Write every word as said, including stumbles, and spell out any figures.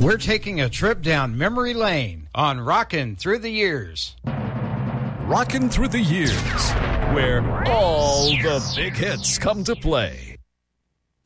We're taking a trip down memory lane on Rockin' Through the Years. Rockin' Through the Years, where all the big hits come to play.